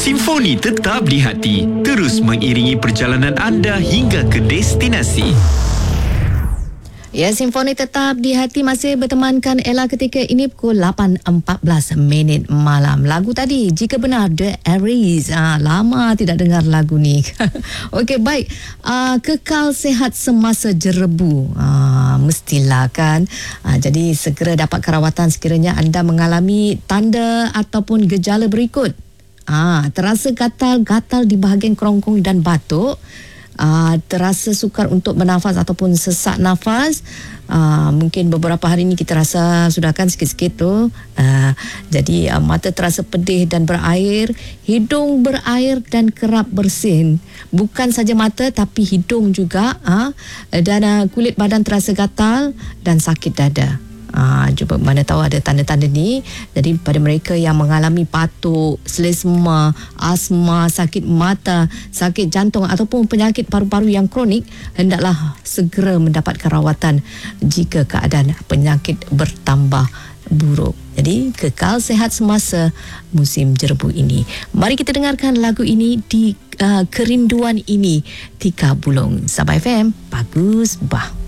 Simfoni tetap di hati, terus mengiringi perjalanan anda hingga ke destinasi. Ya, Simfoni tetap di hati masih bertemankan Ella ketika ini pukul 8.14 malam. Lagu tadi, Jika Benar, The Aries. Lama tidak dengar lagu ni. Okey, baik. Kekal sehat semasa jerebu. Mestilah kan. Jadi segera dapat kerawatan sekiranya anda mengalami tanda ataupun gejala berikut. Terasa gatal-gatal di bahagian kerongkong dan batuk. Terasa sukar untuk bernafas ataupun sesak nafas. Mungkin beberapa hari ini kita rasa sudah kan sikit-sikit tu. Jadi mata terasa pedih dan berair, hidung berair dan kerap bersin. Bukan saja mata tapi hidung juga. Dan kulit badan terasa gatal dan sakit dada. Cuba mana tahu ada tanda-tanda ni. Jadi pada mereka yang mengalami batuk, selesma, asma, sakit mata, sakit jantung ataupun penyakit paru-paru yang kronik, hendaklah segera mendapatkan rawatan jika keadaan penyakit bertambah buruk. Jadi kekal sehat semasa musim jerebu ini. Mari kita dengarkan lagu ini di Kerinduan Ini, Tika Bulung. Sabah FM, bagus bah.